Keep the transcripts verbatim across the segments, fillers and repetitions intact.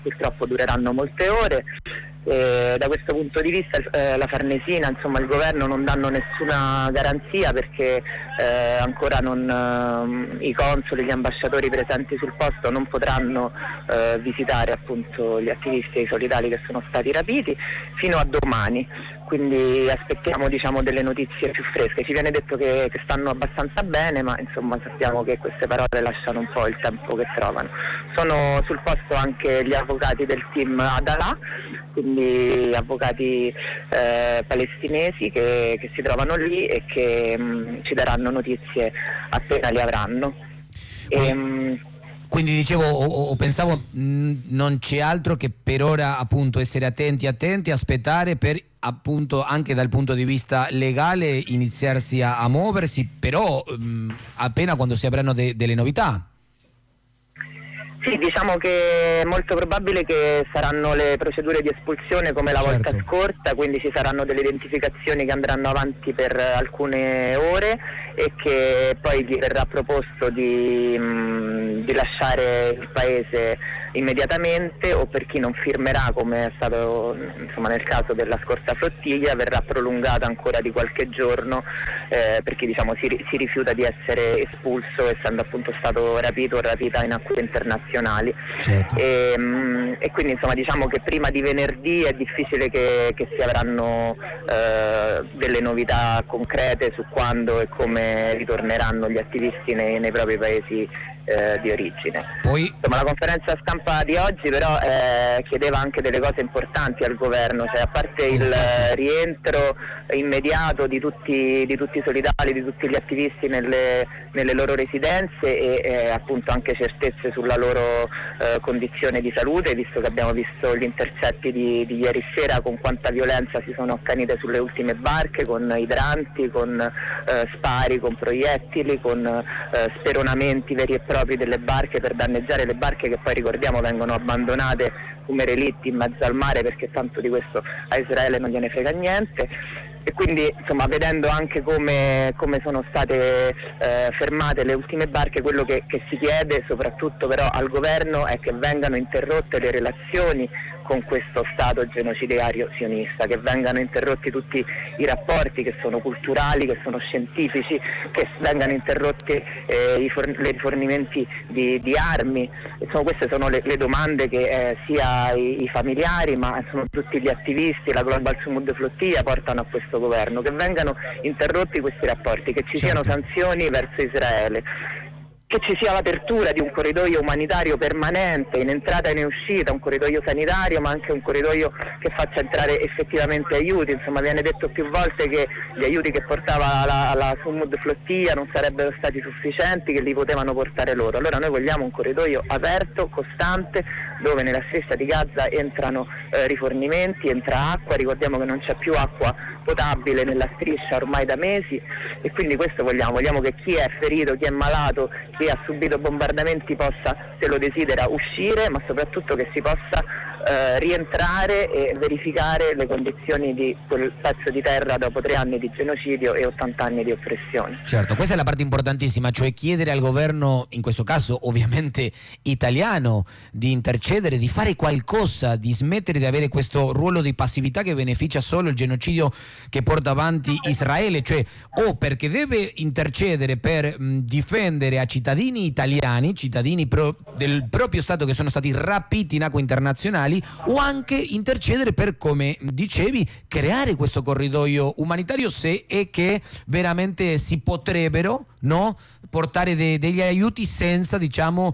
purtroppo dureranno molte ore. Eh, da questo punto di vista eh, la Farnesina, insomma il governo non danno nessuna garanzia, perché eh, ancora non, eh, i consoli, gli ambasciatori presenti sul posto non potranno eh, visitare appunto gli attivisti e i solidali che sono stati rapiti fino a domani, quindi aspettiamo diciamo delle notizie più fresche. Ci viene detto che, che stanno abbastanza bene, ma insomma sappiamo che queste parole lasciano un po' il tempo che trovano. Sono sul posto anche gli avvocati del team Adalah, quindi avvocati eh, palestinesi che, che si trovano lì e che mh, ci daranno notizie appena le avranno. E, mh, Quindi dicevo, o, o pensavo, mh, non c'è altro che per ora appunto essere attenti, attenti, aspettare per appunto anche dal punto di vista legale iniziarsi a, a muoversi, però mh, appena quando si avranno de, delle novità. Sì, diciamo che è molto probabile che saranno le procedure di espulsione come la certo. volta scorsa, quindi ci saranno delle identificazioni che andranno avanti per alcune ore e che poi gli verrà proposto di, mh, di lasciare il paese immediatamente, o per chi non firmerà, come è stato insomma nel caso della scorsa flottiglia, verrà prolungata ancora di qualche giorno eh, per chi diciamo si, si rifiuta di essere espulso, essendo appunto stato rapito o rapita in acque internazionali. Certo. E, mh, e quindi insomma diciamo che prima di venerdì è difficile che, che si avranno eh, delle novità concrete su quando e come ritorneranno gli attivisti nei, nei propri paesi eh, di origine. Poi insomma la conferenza stampa di oggi però eh, chiedeva anche delle cose importanti al governo, cioè a parte il eh, rientro immediato di tutti, di tutti i solidali, di tutti gli attivisti nelle, nelle loro residenze e eh, appunto anche certezze sulla loro eh, condizione di salute, visto che abbiamo visto gli intercetti di, di ieri sera con quanta violenza si sono accanite sulle ultime barche, con idranti, con eh, spari, con proiettili, con eh, speronamenti veri e propri delle barche per danneggiare le barche che poi ricordiamo vengono abbandonate come relitti in mezzo al mare, perché tanto di questo a Israele non gliene frega niente. E quindi insomma vedendo anche come, come sono state eh, fermate le ultime barche, quello che, che si chiede soprattutto però al governo è che vengano interrotte le relazioni con questo Stato genocidario sionista, che vengano interrotti tutti i rapporti che sono culturali, che sono scientifici, che vengano interrotti eh, i for- i rifornimenti di, di armi. Insomma queste sono le, le domande che eh, sia i, i familiari ma sono tutti gli attivisti, la Global Sumud Flottiglia portano a questo governo, che vengano interrotti questi rapporti, che ci certo. siano sanzioni verso Israele, che ci sia l'apertura di un corridoio umanitario permanente in entrata e in uscita, un corridoio sanitario ma anche un corridoio che faccia entrare effettivamente aiuti. Insomma viene detto più volte che gli aiuti che portava la, la Sumud Flottiglia non sarebbero stati sufficienti, che li potevano portare loro. Allora noi vogliamo un corridoio aperto, costante, dove nella striscia di Gaza entrano eh, rifornimenti, entra acqua, ricordiamo che non c'è più acqua potabile nella striscia ormai da mesi, e quindi questo vogliamo, vogliamo che chi è ferito, chi è malato, chi ha subito bombardamenti possa, se lo desidera, uscire, ma soprattutto che si possa eh, rientrare e verificare le condizioni di quel pezzo di terra dopo tre anni di genocidio e ottanta anni di oppressione. Certo, questa è la parte importantissima, cioè chiedere al governo, in questo caso ovviamente italiano, di intercedere, di fare qualcosa, di smettere di avere questo ruolo di passività che beneficia solo il genocidio che porta avanti Israele, cioè o perché deve intercedere per mh, difendere a cittadini italiani, cittadini pro, del proprio Stato che sono stati rapiti in acque internazionali, o anche intercedere per, come dicevi, creare questo corridoio umanitario, se è che veramente si potrebbero, no, portare de, degli aiuti senza, diciamo,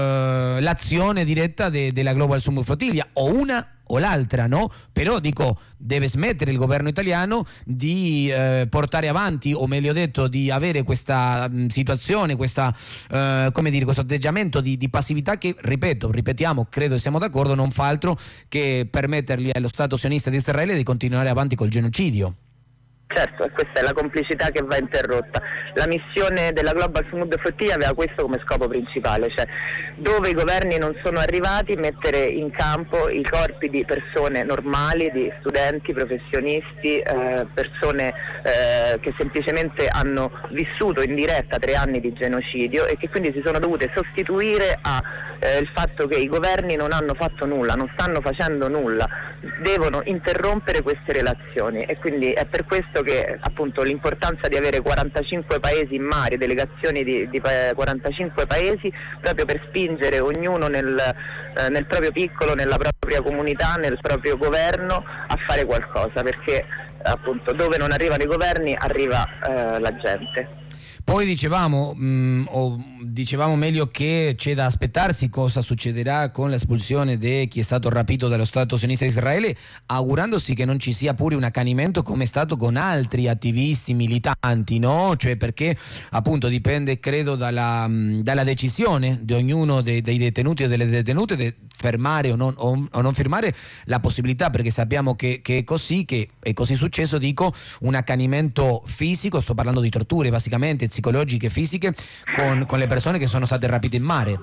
eh, l'azione diretta de, della Global Sumud Flottiglia, o una o l'altra, no? Però dico, deve smettere il governo italiano di eh, portare avanti, o meglio detto di avere questa mh, situazione, questa eh, come dire, questo atteggiamento di, di passività che, ripeto, ripetiamo, credo siamo d'accordo, non fa altro che permettergli allo Stato sionista di Israele di continuare avanti col genocidio. Certo, e questa è la complicità che va interrotta. La missione della Global Sumud Flottiglia aveva questo come scopo principale, cioè dove i governi non sono arrivati, mettere in campo i corpi di persone normali, di studenti, professionisti, eh, persone eh, che semplicemente hanno vissuto in diretta tre anni di genocidio e che quindi si sono dovute sostituire a eh, il fatto che i governi non hanno fatto nulla, non stanno facendo nulla, devono interrompere queste relazioni, e quindi è per questo che appunto l'importanza di avere quarantacinque paesi in mare, delegazioni di, di quarantacinque paesi, proprio per spingere ognuno nel, eh, nel proprio piccolo, nella propria comunità, nel proprio governo a fare qualcosa, perché appunto dove non arrivano i governi arriva eh, la gente. Poi dicevamo, mh, o dicevamo meglio che c'è da aspettarsi cosa succederà con l'espulsione di chi è stato rapito dallo Stato sionista di Israele, augurandosi che non ci sia pure un accanimento come è stato con altri attivisti militanti, no? Cioè, perché appunto dipende, credo, dalla, mh, dalla decisione di ognuno dei, dei detenuti e delle detenute di fermare o non, o, o non firmare la possibilità, perché sappiamo che, che è così, che è così successo, dico, un accanimento fisico, sto parlando di torture basicamente, psicologiche, fisiche, con, con le persone che sono state rapite in mare.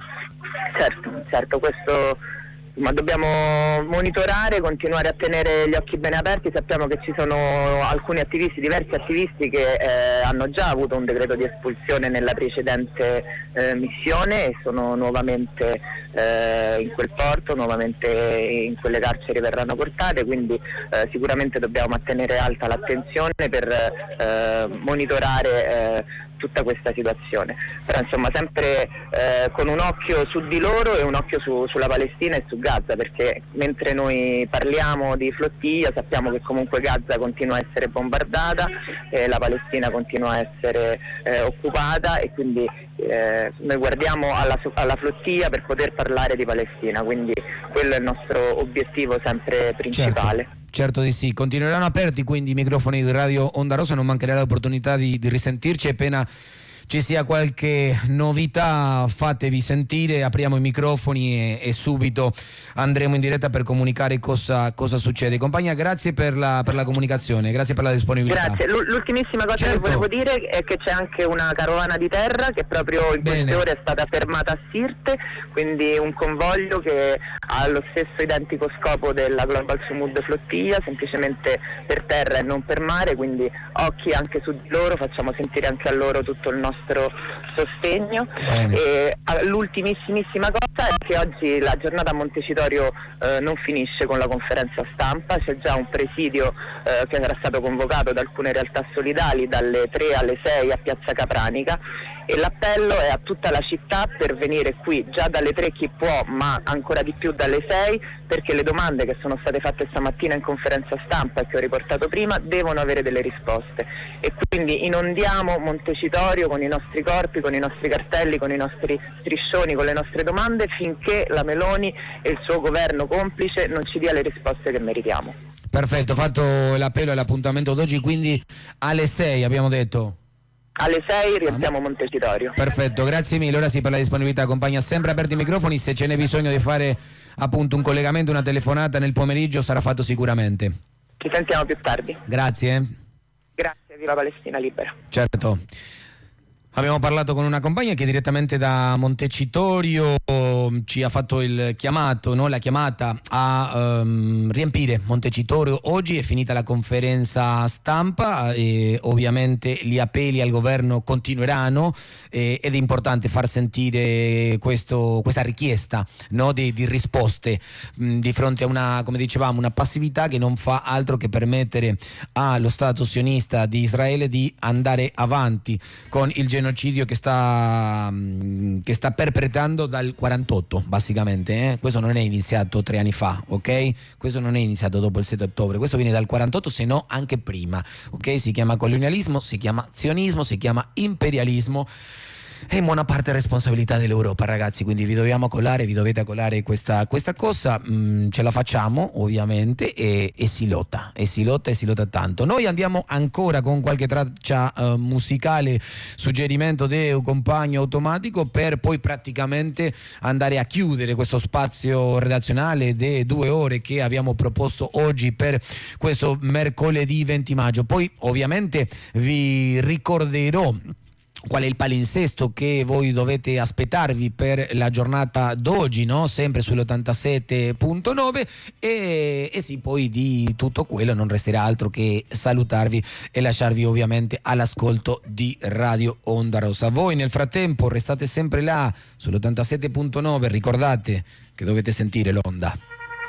Certo, certo, questo, ma dobbiamo monitorare, continuare a tenere gli occhi bene aperti. Sappiamo che ci sono alcuni attivisti, diversi attivisti che eh, hanno già avuto un decreto di espulsione nella precedente eh, missione e sono nuovamente eh, in quel porto, nuovamente in quelle carceri verranno portate, quindi eh, sicuramente dobbiamo mantenere alta l'attenzione per eh, monitorare eh, tutta questa situazione, però insomma sempre eh, con un occhio su di loro e un occhio su, sulla Palestina e su Gaza, perché mentre noi parliamo di flottiglia sappiamo che comunque Gaza continua a essere bombardata e la Palestina continua a essere eh, occupata, e quindi eh, noi guardiamo alla, alla flottiglia per poter parlare di Palestina, quindi quello è il nostro obiettivo sempre principale. Certo. Certo di sì, continueranno aperti quindi i microfoni di Radio Onda Rossa, non mancherà l'opportunità di, di risentirci appena ci sia qualche novità, fatevi sentire, apriamo i microfoni e, e subito andremo in diretta per comunicare cosa, cosa succede. Compagna, grazie per la, per la comunicazione, grazie per la disponibilità. Grazie, l'ultimissima cosa certo. che volevo dire è che c'è anche una carovana di terra che proprio in queste Bene. ore è stata fermata a Sirte, quindi un convoglio che ha lo stesso identico scopo della Global Sumud flottiglia, semplicemente per terra e non per mare, quindi occhi anche su di loro, facciamo sentire anche a loro tutto il nostro sostegno. E l'ultimissimissima cosa è che oggi la giornata a Montecitorio eh, non finisce con la conferenza stampa, c'è già un presidio eh, che era stato convocato da alcune realtà solidali dalle tre alle sei a Piazza Capranica, e l'appello è a tutta la città per venire qui già dalle tre chi può, ma ancora di più dalle sei, perché le domande che sono state fatte stamattina in conferenza stampa e che ho riportato prima devono avere delle risposte, e quindi inondiamo Montecitorio con i nostri corpi, con i nostri cartelli, con i nostri striscioni, con le nostre domande, finché la Meloni e il suo governo complice non ci dia le risposte che meritiamo. Perfetto, fatto l'appello e l'appuntamento d'oggi, quindi alle sei abbiamo detto. Alle sei riempiamo Montecitorio. Perfetto, grazie mille. Ora sì, per la disponibilità, compagna, sempre aperti i microfoni, se ce n'è bisogno di fare appunto un collegamento, una telefonata nel pomeriggio sarà fatto sicuramente. Ci sentiamo più tardi. Grazie. Grazie, viva Palestina libera. Certo. Abbiamo parlato con una compagna che direttamente da Montecitorio ci ha fatto il chiamato, no? la chiamata a um, riempire Montecitorio. Oggi è finita la conferenza stampa e ovviamente gli appelli al governo continueranno eh, ed è importante far sentire questo, questa richiesta, no? di, di risposte mh, di fronte a una, come dicevamo, una passività che non fa altro che permettere allo Stato sionista di Israele di andare avanti con il genocidio che sta, che sta perpetrando dal quarantotto basicamente, eh? Questo non è iniziato tre anni fa, ok? Questo non è iniziato dopo il sette ottobre, questo viene dal quarantotto, se no anche prima, ok? Si chiama colonialismo, si chiama zionismo, si chiama imperialismo. È in buona parte responsabilità dell'Europa, ragazzi, quindi vi dobbiamo collare, vi dovete collare questa, questa cosa, mm, ce la facciamo ovviamente e, e si lotta, e si lotta e si lotta tanto. Noi andiamo ancora con qualche traccia uh, musicale, suggerimento di un compagno automatico, per poi praticamente andare a chiudere questo spazio redazionale di due ore che abbiamo proposto oggi per questo mercoledì venti maggio. Poi ovviamente vi ricorderò qual è il palinsesto che voi dovete aspettarvi per la giornata d'oggi, no? Sempre sull'ottantasette punto nove, e, e sì, poi di tutto quello non resterà altro che salutarvi e lasciarvi ovviamente all'ascolto di Radio Onda Rossa. Voi nel frattempo restate sempre là sull'ottantasette punto nove, ricordate che dovete sentire l'onda.